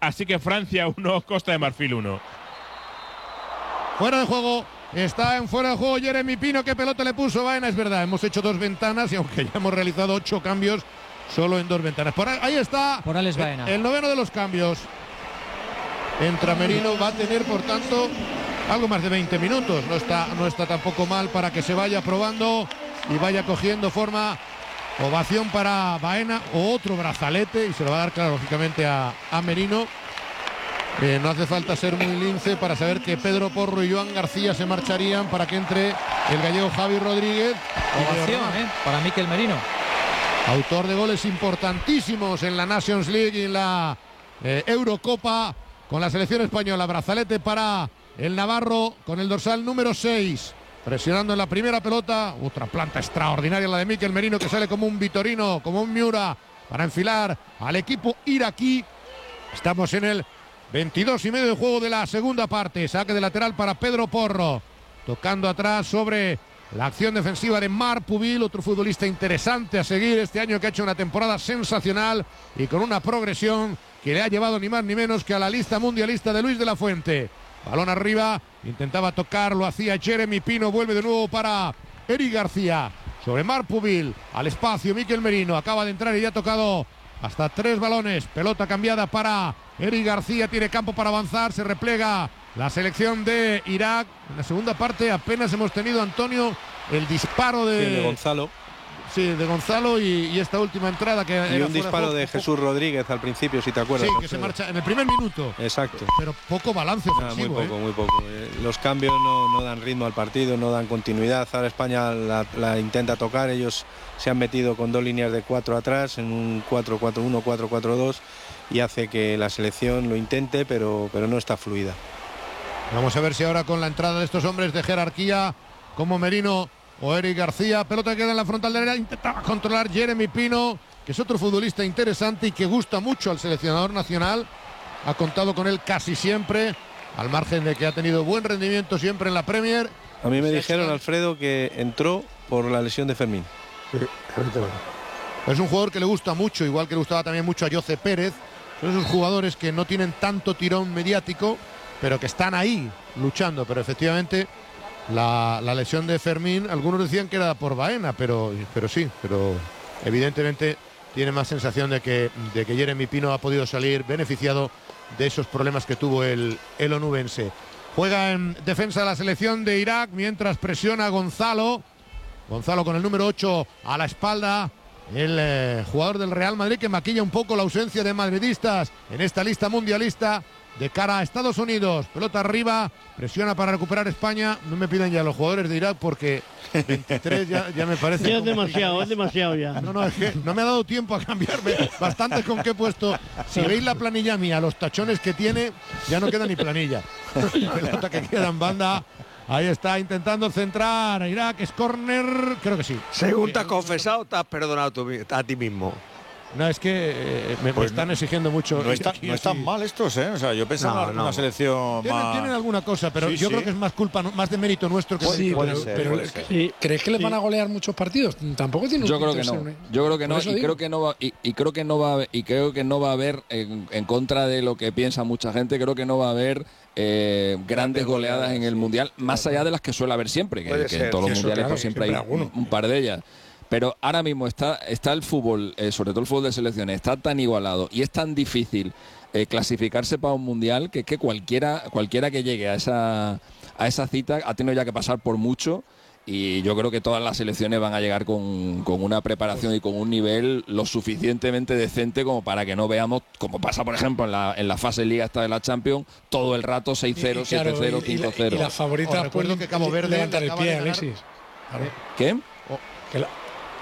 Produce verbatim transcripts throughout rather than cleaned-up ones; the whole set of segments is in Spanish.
así que Francia uno, Costa de Marfil uno. Fuera de juego. Está en fuera de juego Jeremy Pino. ¿Qué pelota le puso Baena? Es verdad, hemos hecho dos ventanas y aunque ya hemos realizado ocho cambios, solo en dos ventanas. Por ahí, ahí está Morales Baena. El, el noveno de los cambios. Entra Merino, va a tener por tanto algo más de veinte minutos. No está, no está tampoco mal para que se vaya probando y vaya cogiendo forma. Ovación para Baena o otro brazalete y se lo va a dar claro lógicamente a, a Merino. Eh, no hace falta ser muy lince para saber que Pedro Porro y Joan García se marcharían para que entre el gallego Javi Rodríguez. Ovación, ¿eh? Para Mikel Merino. Autor de goles importantísimos en la Nations League y en la eh, Eurocopa con la selección española. Brazalete para el navarro con el dorsal número seis. Presionando en la primera pelota. Otra planta extraordinaria la de Mikel Merino que sale como un Vitorino, como un Miura para enfilar al equipo iraquí. Estamos en el veintidós y medio de juego de la segunda parte. Saque de lateral para Pedro Porro. Tocando atrás sobre la acción defensiva de Marc Pubil, otro futbolista interesante a seguir este año que ha hecho una temporada sensacional y con una progresión que le ha llevado ni más ni menos que a la lista mundialista de Luis de la Fuente. Balón arriba, intentaba tocar, lo hacía Jeremy Pino, vuelve de nuevo para Eric García. Sobre Marc Pubil, al espacio Mikel Merino, acaba de entrar y ya ha tocado hasta tres balones. Pelota cambiada para Eric García, tiene campo para avanzar, se replega la selección de Irak. En la segunda parte apenas hemos tenido, Antonio, el disparo de, sí, de Gonzalo. Sí, de Gonzalo y, y esta última entrada que y un disparo de, de Jesús Rodríguez al principio, si te acuerdas. Sí, que se marcha en el primer minuto. Exacto. Pero poco balance ofensivo. Ah, muy poco, ¿eh? muy poco. Los cambios no, no dan ritmo al partido, no dan continuidad. Ahora España la, la intenta tocar. Ellos se han metido con dos líneas de cuatro atrás en un cuatro cuatro uno, cuatro cuatro dos y hace que la selección lo intente, pero, pero no está fluida. Vamos a ver si ahora con la entrada de estos hombres de jerarquía como Merino o Eric García, pelota queda en la frontal del área, intentaba controlar Jeremy Pino, que es otro futbolista interesante y que gusta mucho al seleccionador nacional. Ha contado con él casi siempre, al margen de que ha tenido buen rendimiento siempre en la Premier. A mí me dijeron, Alfredo, que entró por la lesión de Fermín. Sí, es un jugador que le gusta mucho, igual que le gustaba también mucho a Jose Pérez. Son esos jugadores que no tienen tanto tirón mediático, pero que están ahí luchando. Pero efectivamente la, la lesión de Fermín, algunos decían que era por Baena, pero, pero sí, pero evidentemente tiene más sensación de que, de que Jeremy Pino ha podido salir beneficiado de esos problemas que tuvo el, el onubense. Juega en defensa de la selección de Irak mientras presiona a Gonzalo. Gonzalo con el número ocho a la espalda. El eh, jugador del Real Madrid que maquilla un poco la ausencia de madridistas en esta lista mundialista de cara a Estados Unidos. Pelota arriba, presiona para recuperar España. No me pidan ya los jugadores de Irak porque veintitrés ya, ya me parece. Ya es demasiado, es demasiado ya. No, no, es que no me ha dado tiempo a cambiarme bastante con qué he puesto. Si veis la planilla mía, los tachones que tiene, ya no queda ni planilla. Pelota que queda en banda. Ahí está intentando centrar a Irak, es córner, creo que sí. Según te has confesado, te has perdonado tú, a ti mismo. No, es que eh, me, pues me están exigiendo mucho. No, está, no están mal estos, ¿eh? O sea, yo pensaba no, en no. una selección ¿Tienen, más... tienen alguna cosa, pero sí, yo sí. creo que es más culpa, más de mérito nuestro que sí, de pero, ser, pero sí. ¿crees que les van a golear muchos partidos? Tampoco tiene. Yo creo que no. Yo creo que no y creo que no va y, y creo que no va y creo que no va a haber en, en contra de lo que piensa mucha gente. Creo que no va a haber eh, grandes goleadas en el mundial, más allá de las que suele haber siempre, que, que en todos los mundiales pues siempre hay un, un par de ellas. Pero ahora mismo está, está el fútbol, eh, sobre todo el fútbol de selecciones, está tan igualado y es tan difícil eh, clasificarse para un mundial que, que cualquiera, cualquiera que llegue a esa, a esa cita ha tenido ya que pasar por mucho. Y yo creo que todas las selecciones van a llegar con, con una preparación y con un nivel lo suficientemente decente como para que no veamos, como pasa por ejemplo en la, en la fase liga esta de la Champions, todo el rato seis cero, siete cero, cinco cero. Y las favoritas, oh, recuerdo que Cabo Verde levantar el pie, Alexis. Claro. ¿Qué? Oh, que la,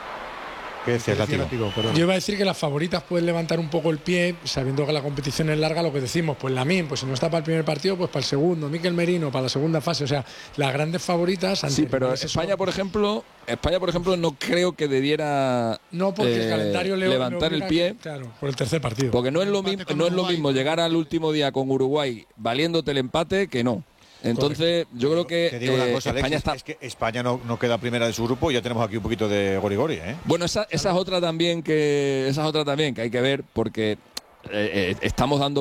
¿Qué decías, Látigo? Yo iba a decir que las favoritas pueden levantar un poco el pie, sabiendo que la competición es larga, lo que decimos, pues Lamine, pues si no está para el primer partido, pues para el segundo, Mikel Merino para la segunda fase, o sea, las grandes favoritas. Sí, pero España, por ejemplo, España, por ejemplo, no creo que debiera no porque eh, el calendario le, levantar le el pie, claro, por el tercer partido. Porque no es lo mismo, no es lo mismo llegar al último día con Uruguay valiéndote el empate que no. Entonces, yo creo que te digo una cosa, eh, España Alexis, está... es que España no, no queda primera de su grupo y ya tenemos aquí un poquito de gori-gori, ¿eh? Bueno, esa, esa es otra también que esa es otra también que hay que ver porque eh, eh, estamos dando